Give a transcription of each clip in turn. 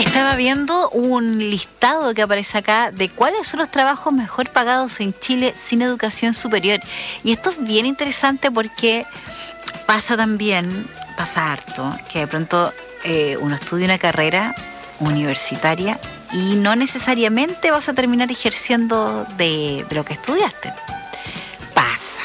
Estaba viendo un listado que aparece acá de cuáles son los trabajos mejor pagados en Chile sin educación superior. Y esto es bien interesante porque pasa harto, que de pronto uno estudia una carrera universitaria y no necesariamente vas a terminar ejerciendo de lo que estudiaste. Pasa.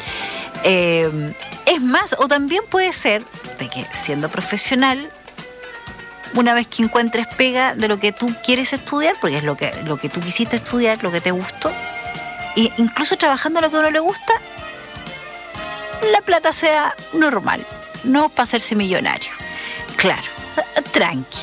Es más, o también puede ser de que siendo profesional, una vez que encuentres pega de lo que tú quieres estudiar, porque es lo que tú quisiste estudiar, lo que te gustó, e incluso trabajando lo que a uno le gusta, la plata sea normal, no para hacerse millonario. Claro, tranqui.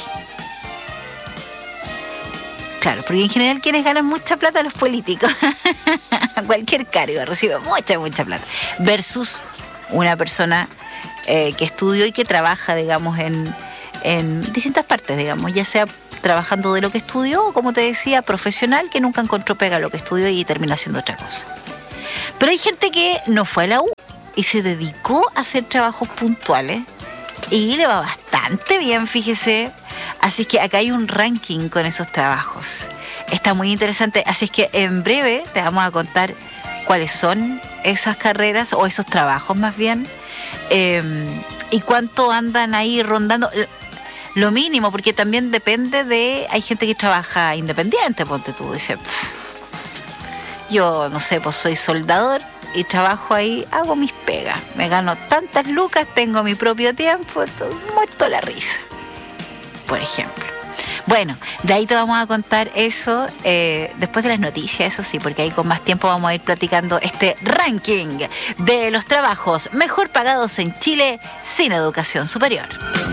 Claro, porque en general quienes ganan mucha plata, los políticos. Cualquier cargo recibe mucha plata. Versus una persona que estudió y que trabaja, digamos, en distintas partes, digamos, ya sea trabajando de lo que estudió o, como te decía, profesional, que nunca encontró pega lo que estudió y termina haciendo otra cosa. Pero hay gente que no fue a la U y se dedicó a hacer trabajos puntuales y le va bastante bien, fíjese. Así es que acá hay un ranking con esos trabajos. Está muy interesante, así es que en breve te vamos a contar cuáles son esas carreras o esos trabajos más bien, y cuánto andan ahí rondando. Lo mínimo, porque también depende de... Hay gente que trabaja independiente, ponte tú, dice, yo no sé, pues soy soldador y trabajo ahí, hago mis pegas, me gano tantas lucas, tengo mi propio tiempo, muerto la risa, por ejemplo. Bueno, de ahí te vamos a contar eso después de las noticias, eso sí, porque ahí con más tiempo vamos a ir platicando este ranking de los trabajos mejor pagados en Chile sin educación superior.